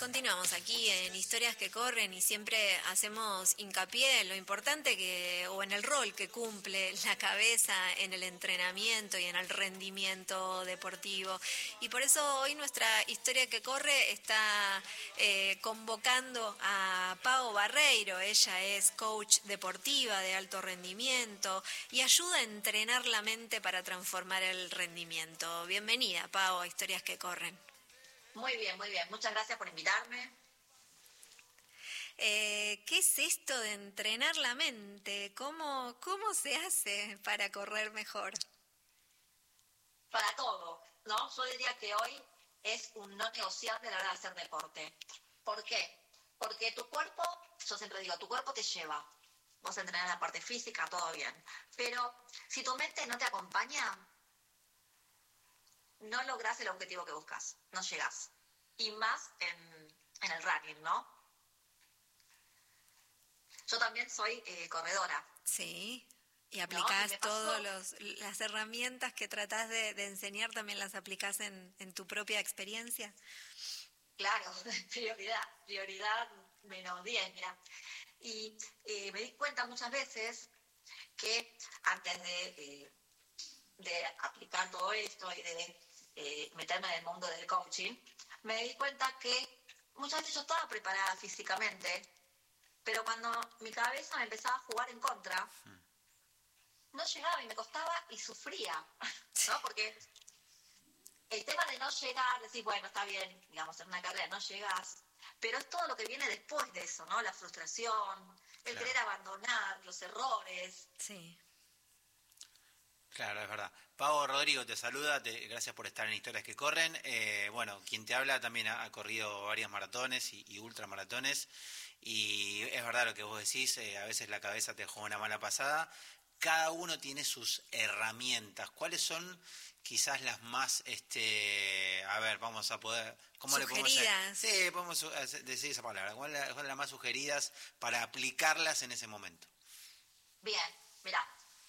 Continuamos aquí en Historias que Corren y siempre hacemos hincapié en lo importante o en el rol que cumple la cabeza en el entrenamiento y en el rendimiento deportivo. Y por eso hoy nuestra Historia que Corre está convocando a Pao Barreiro. Ella es coach deportiva de alto rendimiento y ayuda a entrenar la mente para transformar el rendimiento. Bienvenida, Pao, a Historias que Corren. Muy bien, muy bien. Muchas gracias por invitarme. ¿Qué es esto de entrenar la mente? ¿Cómo se hace para correr mejor? Para todo, ¿no? Yo diría que hoy es un no negociable a la hora de hacer deporte. ¿Por qué? Porque tu cuerpo, yo siempre digo, tu cuerpo te lleva. Vos entrenás la parte física, todo bien. Pero si tu mente no te acompaña, no lográs el objetivo que buscas, no llegás. Y más en el running, ¿no? Yo también soy corredora. Sí, y aplicás todas las herramientas que tratás de enseñar, también las aplicás en tu propia experiencia. Claro, prioridad menos 10, mira. Y me di cuenta muchas veces que antes de aplicar todo esto y de meterme en el mundo del coaching, me di cuenta que muchas veces yo estaba preparada físicamente, pero cuando mi cabeza me empezaba a jugar en contra, no llegaba y me costaba y sufría, ¿no? Porque el tema de no llegar, decir, bueno, está bien, digamos, en una carrera no llegas, pero es todo lo que viene después de eso, ¿no? La frustración, el querer abandonar, los errores. Sí. Claro, es verdad. Pao, Rodrigo te saluda, gracias por estar en Historias que Corren. Bueno, quien te habla también ha corrido varias maratones y ultramaratones, y es verdad lo que vos decís, a veces la cabeza te juega una mala pasada. Cada uno tiene sus herramientas. ¿Cuáles son quizás las más, a ver, vamos a poder, ¿cómo le podemos hacer? Sí, podemos decir esa palabra. ¿Cuáles son las más sugeridas para aplicarlas en ese momento? Bien, mirá.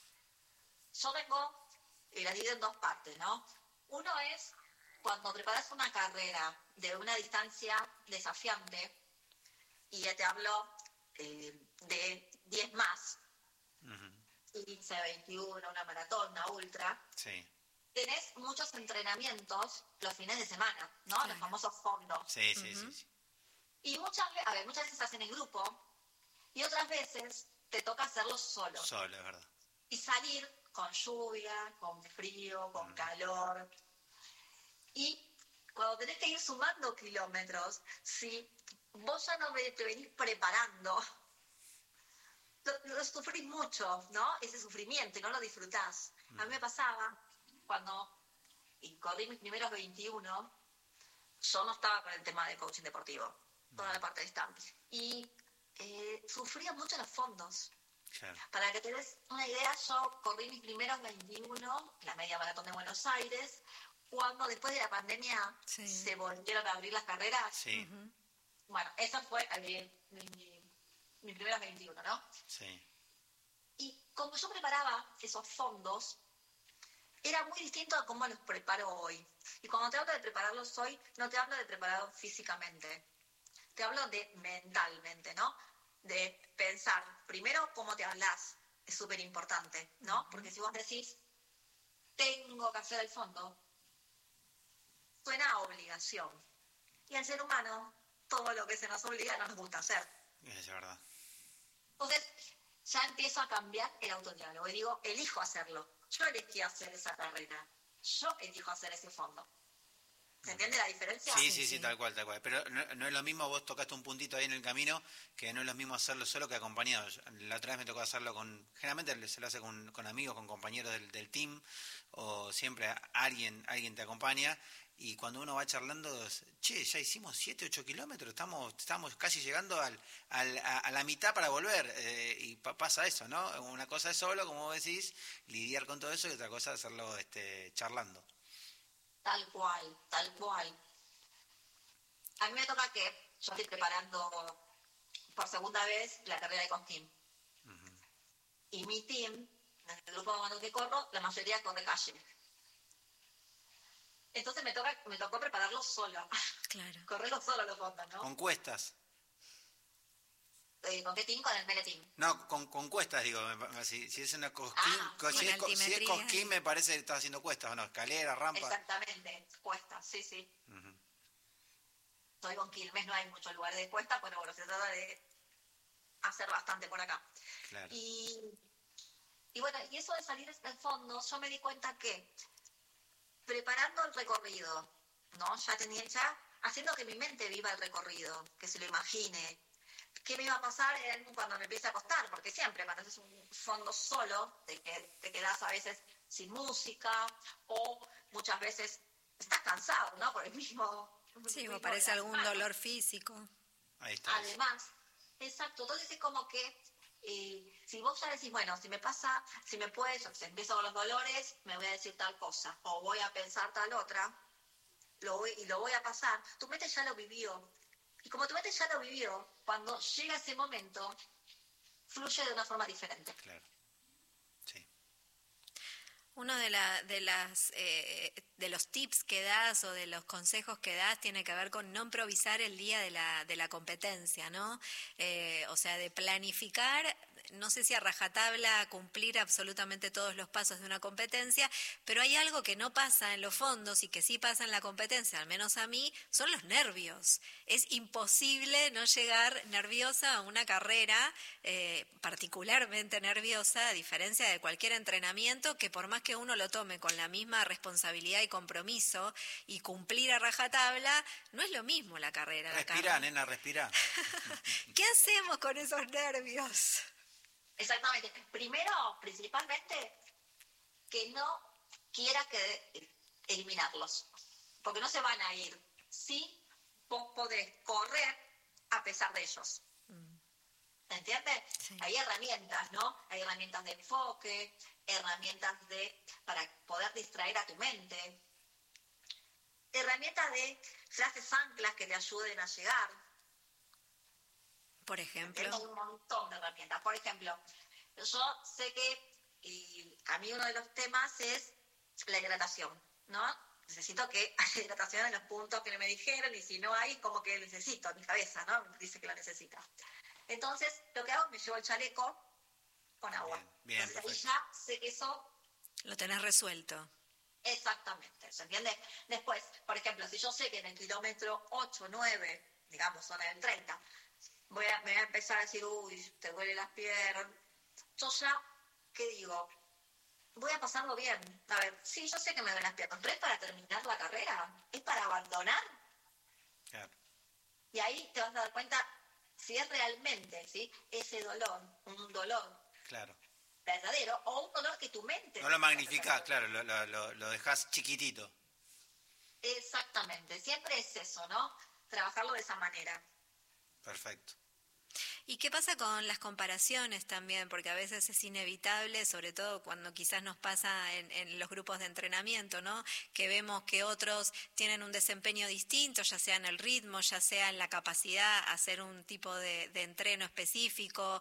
Yo vengo y la divido en dos partes, ¿no? Uno es cuando preparas una carrera de una distancia desafiante, y ya te hablo de 10 más, 15, 21, una maratón, una ultra. Sí. Tenés muchos entrenamientos los fines de semana, ¿no? Sí. Los famosos fondos. Sí. Y muchas veces se hacen en grupo y otras veces te toca hacerlo solo. Solo, es verdad. Y salir con lluvia, con frío, con calor. Y cuando tenés que ir sumando kilómetros, si vos ya no te venís preparando, lo sufrís mucho, ¿no? Ese sufrimiento, y no lo disfrutás. A mí me pasaba cuando corrí mis primeros 21, yo no estaba con el tema de coaching deportivo, toda la parte de distancia. Y sufría mucho los fondos. Claro. Para que te des una idea, yo corrí mis primeros 21, la media maratón de Buenos Aires, cuando después de la pandemia se volvieron a abrir las carreras. Sí. Bueno, esa fue mis primeros 21, ¿no? Sí. Y como yo preparaba esos fondos, era muy distinto a cómo los preparo hoy. Y cuando te hablo de prepararlos hoy, no te hablo de prepararlos físicamente, te hablo de mentalmente, ¿no? De pensar, primero, cómo te hablas, es súper importante, ¿no? Porque si vos decís, tengo que hacer el fondo, suena a obligación. Y al ser humano, todo lo que se nos obliga no nos gusta hacer. Es verdad. Entonces, ya empiezo a cambiar el autodiálogo y digo, elijo hacerlo. Yo elegí hacer esa carrera. Yo elijo hacer ese fondo. ¿Se entiende la diferencia? Sí, tal cual. Pero no es lo mismo, vos tocaste un puntito ahí en el camino, que no es lo mismo hacerlo solo que acompañado. La otra vez me tocó hacerlo generalmente se lo hace con amigos, con compañeros del team, o siempre alguien te acompaña, y cuando uno va charlando, ya hicimos 7, 8 kilómetros, estamos casi llegando a la mitad para volver, y pasa eso, ¿no? Una cosa es solo, como vos decís, lidiar con todo eso, y otra cosa es hacerlo charlando. Tal cual. A mí me toca que yo estoy preparando por segunda vez la carrera de Contim. Y mi team, en el grupo de mano que corro, la mayoría corre calle. Entonces me tocó prepararlo sola, Claro. correrlo solo los fondos, ¿no? Con cuestas. ¿Con qué team? Con el Meleteam. No, con cuestas, digo. Si es una cosquín, Sí. si es altimetría. cosquín, me parece que estás haciendo cuestas, ¿o no? Escalera, rampa. Exactamente, cuesta, sí. Ujú. Estoy con Quilmes, no hay mucho lugar de cuesta, pero bueno, se trata de hacer bastante por acá. Claro. Y bueno, y eso de salir del fondo, yo me di cuenta que preparando el recorrido, ¿no? Ya haciendo que mi mente viva el recorrido, que se lo imagine. ¿Qué me iba a pasar cuando me empiece a acostar? Porque siempre cuando haces un fondo solo, te quedás a veces sin música o muchas veces estás cansado, ¿no? Por el mismo... Sí, o aparece algún dolor físico. Ahí está. Además, exacto, entonces es como que si vos ya decís, bueno, si empiezo con los dolores, me voy a decir tal cosa, o voy a pensar tal otra, lo voy a pasar, tu mente ya lo vivió. Y como tu mente ya lo vivió, cuando llega ese momento, fluye de una forma diferente. Claro. Sí. Uno de los tips que das o de los consejos que das tiene que ver con no improvisar el día de la competencia, ¿no? O sea, de planificar, no sé si a rajatabla cumplir absolutamente todos los pasos de una competencia, pero hay algo que no pasa en los fondos y que sí pasa en la competencia, al menos a mí, son los nervios. Es imposible no llegar nerviosa a una carrera, particularmente nerviosa, a diferencia de cualquier entrenamiento, que por más que uno lo tome con la misma responsabilidad y compromiso y cumplir a rajatabla, no es lo mismo la carrera. Respirá, nena, respirá. ¿Qué hacemos con esos nervios? Exactamente. Primero, principalmente, que no quiera eliminarlos, porque no se van a ir. Sí, vos podés correr a pesar de ellos. ¿Entiendes? Sí. Hay herramientas, ¿no? Hay herramientas de enfoque, herramientas para poder distraer a tu mente, herramientas de frases anclas que te ayuden a llegar. Por ejemplo. Tengo un montón de herramientas. Por ejemplo, yo sé que a mí uno de los temas es la hidratación, ¿no? Necesito que haya hidratación en los puntos que me dijeron, y si no hay, como que necesito, mi cabeza, ¿no? Dice que lo necesita. Entonces, lo que hago es me llevo el chaleco con agua. Bien, entonces perfecto. ahí ya sé que eso... Lo tenés resuelto. Exactamente, ¿se entiende? Después, por ejemplo, si yo sé que en el kilómetro 8, 9, digamos, zona del 30, me voy a empezar a decir, uy, te duele las piernas. Yo ya, ¿qué digo? Voy a pasarlo bien. A ver, sí, yo sé que me duelen las piernas, pero ¿es para terminar la carrera? ¿Es para abandonar? Claro. Y ahí te vas a dar cuenta si es realmente, ¿sí?, ese dolor, un dolor Claro. verdadero o un dolor que tu mente... No lo magnificás, claro, lo dejás chiquitito. Exactamente, siempre es eso, ¿no? Trabajarlo de esa manera. Perfecto. ¿Y qué pasa con las comparaciones también? Porque a veces es inevitable, sobre todo cuando quizás nos pasa en los grupos de entrenamiento, ¿no? Que vemos que otros tienen un desempeño distinto, ya sea en el ritmo, ya sea en la capacidad a hacer un tipo de entreno específico.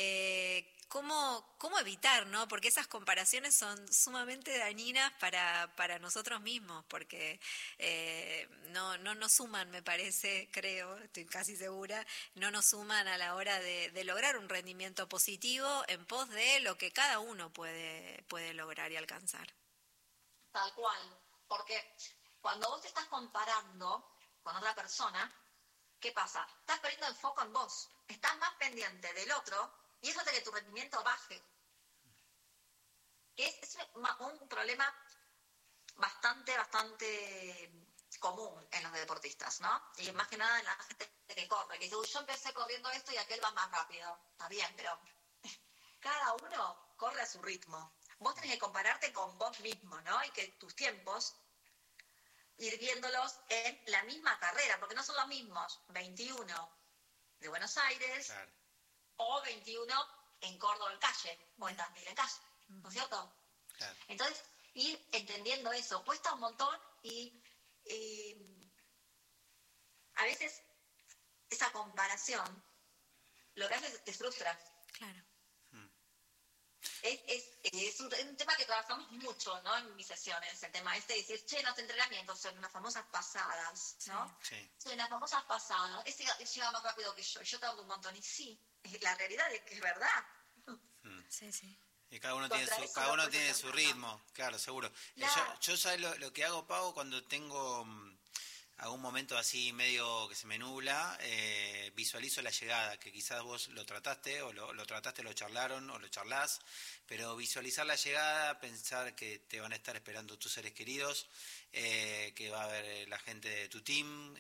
¿Cómo evitar, no? Porque esas comparaciones son sumamente dañinas para nosotros mismos, porque no nos suman, me parece, creo, estoy casi segura, no nos suman a la hora de lograr un rendimiento positivo en pos de lo que cada uno puede lograr y alcanzar. Tal cual, porque cuando vos te estás comparando con otra persona, ¿qué pasa? Estás perdiendo el foco en vos, estás más pendiente del otro y eso hace que tu rendimiento baje. Es un problema bastante común en los deportistas, ¿no? Y más que nada en la gente que corre, que dice, uy, yo empecé corriendo esto y aquel va más rápido. Está bien, pero cada uno corre a su ritmo. Vos tenés que compararte con vos mismo, ¿no? Y que tus tiempos, ir viéndolos en la misma carrera, porque no son los mismos 21 de Buenos Aires, claro, o 21 en Córdoba en calle, o en Tandil en calle, ¿no es cierto? Claro. Entonces, ir entendiendo eso cuesta un montón y a veces esa comparación lo que hace es te frustra. Claro. Es un tema que trabajamos mucho, ¿no? En mis sesiones, el tema de decir, che, los entrenamientos son unas famosas pasadas, ¿no? Sí. Son unas famosas pasadas, ese lleva más rápido que yo tardo un montón, y sí, la realidad es que es verdad. Sí, sí. Y cada uno tiene su ritmo, claro, seguro. Claro. Yo ¿sabes lo que hago, Pau, cuando tengo algún momento así medio que se me nubla? Visualizo la llegada, que quizás vos lo trataste, o lo trataste, lo charlaron, o lo charlás, pero visualizar la llegada, pensar que te van a estar esperando tus seres queridos, que va a haber la gente de tu team,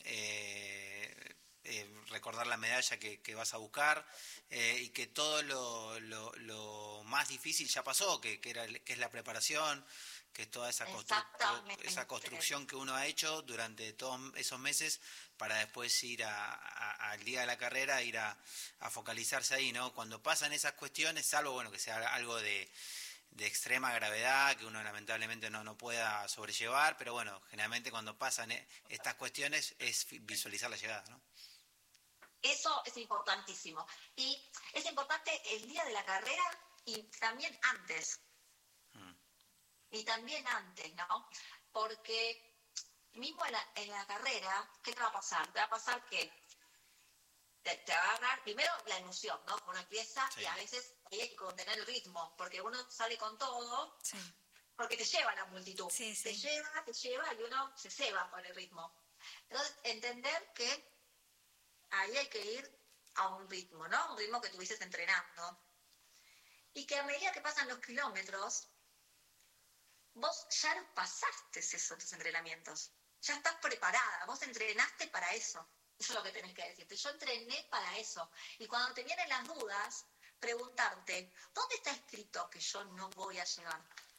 recordar la medalla que vas a buscar, y que todo lo más difícil ya pasó, que es la preparación, que es toda esa construcción que uno ha hecho durante todos esos meses para después ir al día de la carrera, ir a focalizarse ahí, ¿no? Cuando pasan esas cuestiones, salvo bueno que sea algo de extrema gravedad, que uno lamentablemente no pueda sobrellevar, pero bueno, generalmente cuando pasan estas cuestiones es visualizar la llegada, ¿no? Eso es importantísimo. Y es importante el día de la carrera y también antes. Y también antes, ¿no? Porque mismo en la carrera, ¿qué te va a pasar? Te va a pasar que te va a agarrar primero la emoción, ¿no? Uno empieza y a veces hay que contener el ritmo, porque uno sale con todo, porque te lleva la multitud. Sí. Te lleva y uno se ceba con el ritmo. Entonces, entender que ahí hay que ir a un ritmo, ¿no? Un ritmo que estuvieses entrenando. Y que a medida que pasan los kilómetros, vos ya los pasaste esos entrenamientos. Ya estás preparada, vos entrenaste para eso. Eso es lo que tenés que decirte. Yo entrené para eso. Y cuando te vienen las dudas, preguntarte, ¿dónde está escrito que yo no voy a llegar?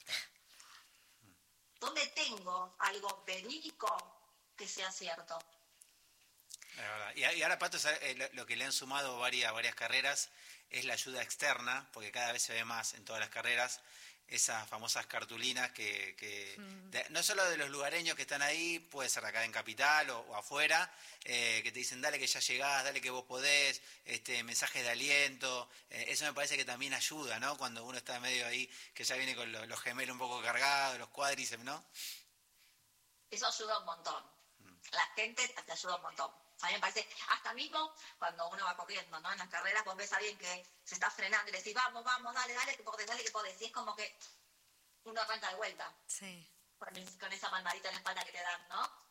¿Dónde tengo algo verídico que sea cierto? Es verdad. Y ahora, Pato, lo que le han sumado varias carreras es la ayuda externa, porque cada vez se ve más en todas las carreras esas famosas cartulinas no solo de los lugareños que están ahí, puede ser acá en Capital o afuera, que te dicen dale que ya llegás, dale que vos podés, mensajes de aliento, eso me parece que también ayuda, ¿no? Cuando uno está medio ahí, que ya viene con los gemelos un poco cargados, los cuádriceps, ¿no? Eso ayuda un montón. La gente te ayuda un montón. A mí me parece, hasta mismo cuando uno va corriendo, ¿no? En las carreras vos ves a alguien que se está frenando y le decís, vamos, dale, que podés. Y es como que uno arranca de vuelta. Sí. Con esa palmadita en la espalda que te dan, ¿no?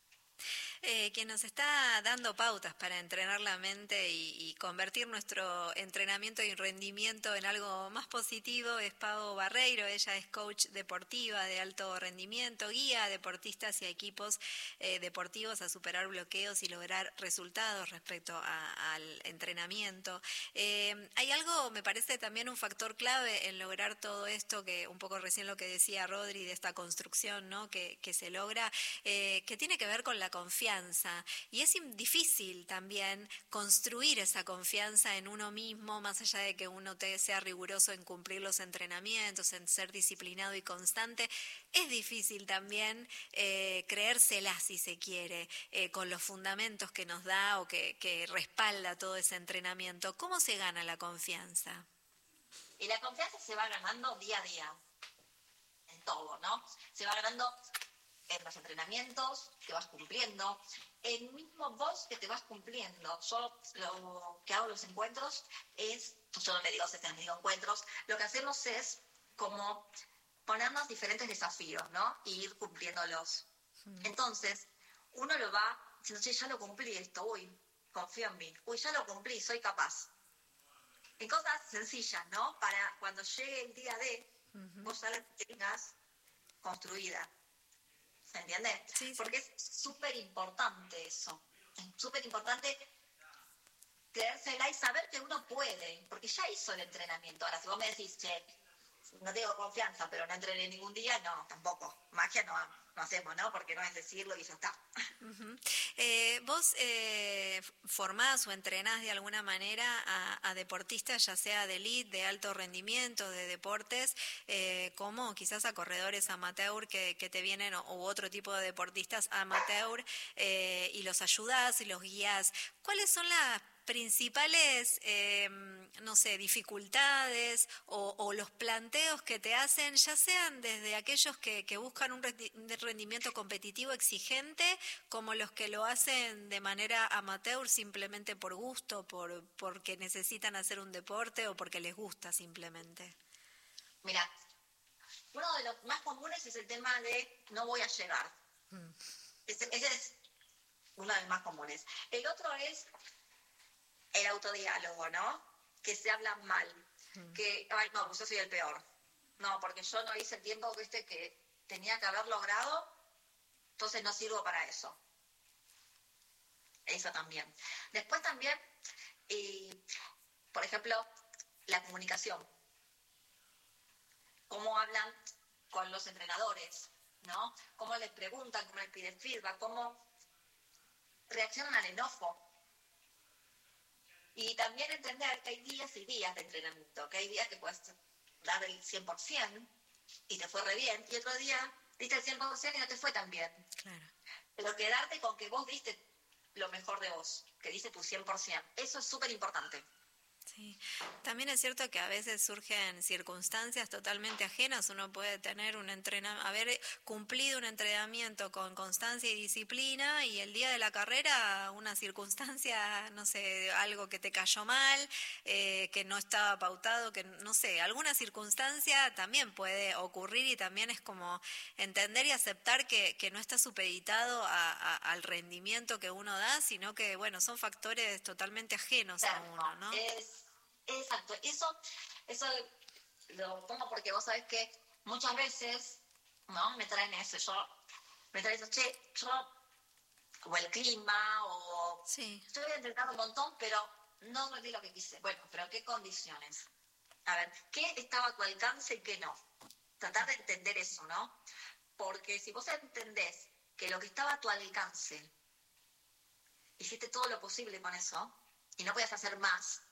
Quien nos está dando pautas para entrenar la mente y convertir nuestro entrenamiento y rendimiento en algo más positivo es Pau Barreiro. Ella es coach deportiva de alto rendimiento, guía a deportistas y a equipos deportivos a superar bloqueos y lograr resultados respecto al entrenamiento. Hay algo, me parece también un factor clave en lograr todo esto, que un poco recién lo que decía Rodri de esta construcción, ¿no? que se logra, que tiene que ver con la confianza. Y es difícil también construir esa confianza en uno mismo, más allá de que uno sea riguroso en cumplir los entrenamientos, en ser disciplinado y constante. Es difícil también creérsela, si se quiere, con los fundamentos que nos da o que respalda todo ese entrenamiento. ¿Cómo se gana la confianza? Y la confianza se va ganando día a día, en todo, ¿no? Se va ganando en los entrenamientos que vas cumpliendo, el mismo vos que te vas cumpliendo. Yo lo que hago en los encuentros es, yo no le digo sesiones, digo encuentros, lo que hacemos es como ponernos diferentes desafíos, ¿no? Y ir cumpliéndolos. Entonces, uno lo va diciendo, che, ya lo cumplí esto, uy, confío en mí, uy, ya lo cumplí, soy capaz. En cosas sencillas, ¿no? Para cuando llegue el día de, vos ya la tengas construida. ¿Se entiende? Sí. Porque es súper importante eso. Es súper importante creérsela y saber que uno puede, porque ya hizo el entrenamiento. Ahora, si vos me decís, che, no tengo confianza, pero no entrené ningún día, no, tampoco. Magia no hacemos, ¿no? Porque no es decirlo y ya está. Vos formás o entrenás de alguna manera a deportistas, ya sea de elite, de alto rendimiento, de deportes, como quizás a corredores amateur que te vienen, u otro tipo de deportistas amateur, y los ayudás y los guías. ¿Cuáles son las principales, no sé, dificultades o los planteos que te hacen, ya sean desde aquellos que buscan un rendimiento competitivo exigente, como los que lo hacen de manera amateur simplemente por gusto, porque necesitan hacer un deporte o porque les gusta simplemente? Mira, uno de los más comunes es el tema de no voy a llegar. Ese es uno de los más comunes. El otro es el autodiálogo, ¿no? Que se hablan mal. Que, ay, no, pues yo soy el peor. No, porque yo no hice el tiempo que tenía que haber logrado, entonces no sirvo para eso. Eso también. Después también, por ejemplo, la comunicación. Cómo hablan con los entrenadores, ¿no? Cómo les preguntan, cómo les piden feedback, cómo reaccionan al enojo. Y también entender que hay días y días de entrenamiento, que hay días que puedes dar el 100% y te fue re bien, y otro día diste el 100% y no te fue tan bien. Claro. Pero quedarte con que vos diste lo mejor de vos, que diste tu 100%, eso es súper importante. Sí, también es cierto que a veces surgen circunstancias totalmente ajenas. Uno puede tener haber cumplido un entrenamiento con constancia y disciplina, y el día de la carrera una circunstancia, no sé, algo que te cayó mal, que no estaba pautado, que no sé, alguna circunstancia también puede ocurrir, y también es como entender y aceptar que no está supeditado al rendimiento que uno da, sino que, bueno, son factores totalmente ajenos a uno, ¿no? Exacto, eso lo pongo porque vos sabés que muchas veces, ¿no? Me traen eso, o el clima, o sí. Yo voy a intentar un montón, pero no rendí lo que quise. Bueno, pero ¿qué condiciones? A ver, ¿qué estaba a tu alcance y qué no? Tratar de entender eso, ¿no? Porque si vos entendés que lo que estaba a tu alcance, hiciste todo lo posible con eso, y no podías hacer más,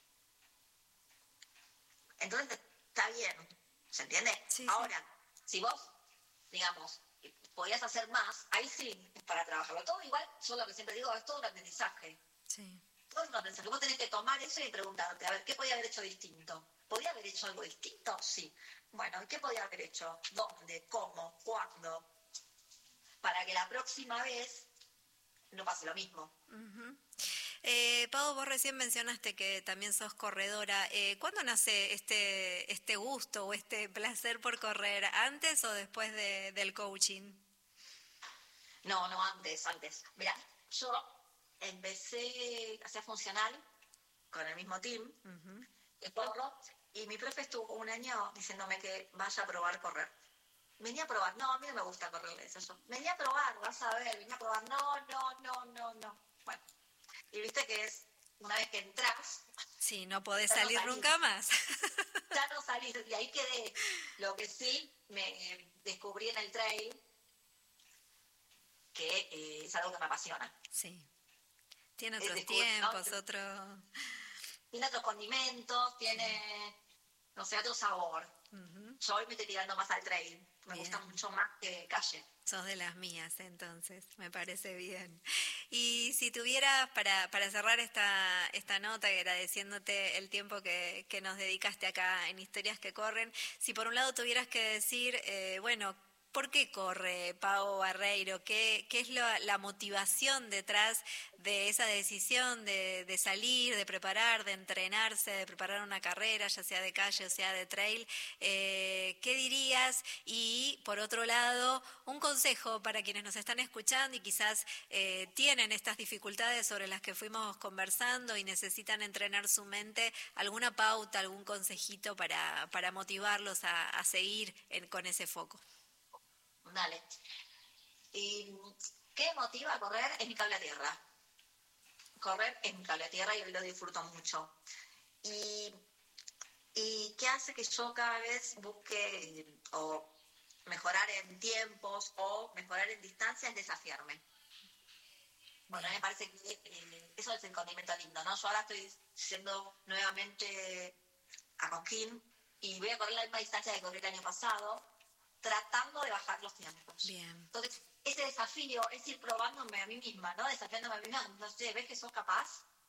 entonces está bien, ¿se entiende? Sí, Ahora, sí. Si vos, digamos, podías hacer más, ahí sí, es para trabajarlo. Todo igual, yo lo que siempre digo, es todo un aprendizaje. Sí. Todo es un aprendizaje. Vos tenés que tomar eso y preguntarte, a ver, ¿qué podía haber hecho distinto? ¿Podía haber hecho algo distinto? Sí. Bueno, ¿qué podía haber hecho? ¿Dónde? ¿Cómo? ¿Cuándo? Para que la próxima vez no pase lo mismo. Uh-huh. Pau, vos recién mencionaste que también sos corredora. ¿Cuándo nace este gusto o este placer por correr? ¿Antes o después del coaching? No, antes. Mira, yo empecé a ser funcional con el mismo team, de corro, y mi profe estuvo un año diciéndome que vaya a probar correr. Venía a probar, no, a mí no me gusta correr, eso. Venía a probar, vas a ver, venía a probar, no. Bueno, y viste que es, una vez que entras... Sí, no podés salir nunca más. Ya no salís, y ahí quedé. Lo que sí, me descubrí en el trail, que es algo que me apasiona. Sí. Tiene otros tiempos, ¿no? Tiene otros condimentos, tiene, no sé, otro sabor. Uh-huh. Yo hoy me estoy tirando más al trail. Me gusta mucho más que calle. Sos de las mías, entonces, me parece bien. Y si tuvieras, para cerrar esta nota, y agradeciéndote el tiempo que nos dedicaste acá en Historias que Corren, si por un lado tuvieras que decir, bueno, ¿por qué corre Pau Barreiro? ¿Qué es la motivación detrás de esa decisión de salir, de preparar, de entrenarse, de preparar una carrera, ya sea de calle o sea de trail? ¿Qué dirías? Y por otro lado, un consejo para quienes nos están escuchando y quizás tienen estas dificultades sobre las que fuimos conversando y necesitan entrenar su mente, alguna pauta, algún consejito para motivarlos a seguir con ese foco. Dale. ¿Y qué motiva a correr? Es mi cable a tierra. Correr es mi cable a tierra y hoy lo disfruto mucho. ¿Y qué hace que yo cada vez busque o mejorar en tiempos o mejorar en distancias? Desafiarme. Bueno, a mí me parece que eso es el condimento lindo, ¿no? Yo ahora estoy yendo nuevamente a Cosquín y voy a correr la misma distancia que corrí el año pasado, tratando de bajar los tiempos. Bien. Entonces, ese desafío es ir probándome a mí misma, ¿no? Desafiándome a mí misma. No sé, ¿ves que sos capaz?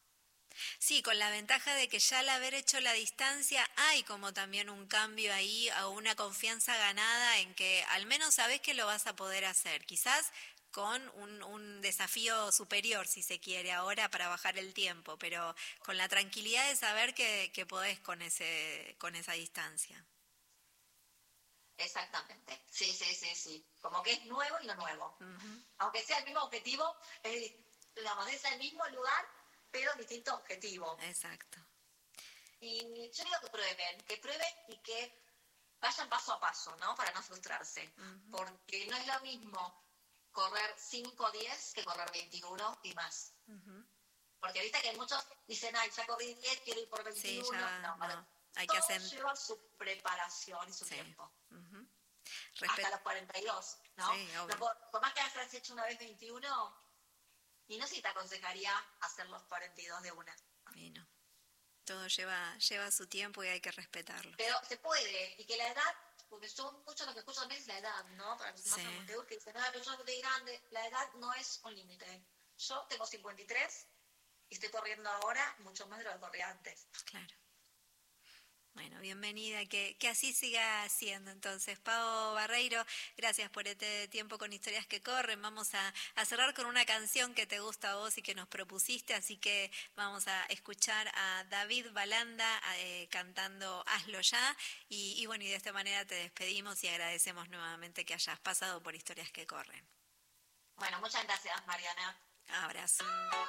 Sí, con la ventaja de que ya al haber hecho la distancia hay como también un cambio ahí, a una confianza ganada en que al menos sabes que lo vas a poder hacer. Quizás con un desafío superior, si se quiere, ahora para bajar el tiempo, pero con la tranquilidad de saber que podés con esa distancia. Exactamente, sí, sí, sí, sí. Como que es nuevo y lo nuevo. Ujú. Aunque sea el mismo objetivo, digamos, es el mismo lugar, pero distinto objetivo. Exacto. Y yo digo que prueben y que vayan paso a paso, ¿no? Para no frustrarse. Ujú. Porque no es lo mismo correr 5 o 10 que correr 21 y más. Ujú. Porque viste que muchos dicen, ay, ya corrí 10, quiero ir por Sí, 21. ya No, no. Hay que todo hacer. lleva su preparación y su Sí. tiempo. Ujú. Hasta los 42, ¿no? Sí, obvio. Por más que hayas hecho una vez 21, y no sé si te aconsejaría hacer los 42 de una. Y no. Todo lleva su tiempo y hay que respetarlo. Pero se puede, y que la edad, porque yo mucho lo que escucho también es la edad, ¿no? Para los Sí. más amateurs que dicen, pero yo estoy grande, la edad no es un límite. Yo tengo 53 y estoy corriendo ahora mucho más de lo que corría antes. Claro. Bueno, bienvenida, que así siga siendo. Entonces, Pao Barreiro, gracias por este tiempo con Historias que Corren. Vamos a cerrar con una canción que te gusta a vos y que nos propusiste, así que vamos a escuchar a David Balanda cantando Hazlo Ya. Y bueno, y de esta manera te despedimos y agradecemos nuevamente que hayas pasado por Historias que Corren. Bueno, muchas gracias, Mariana. Abrazo.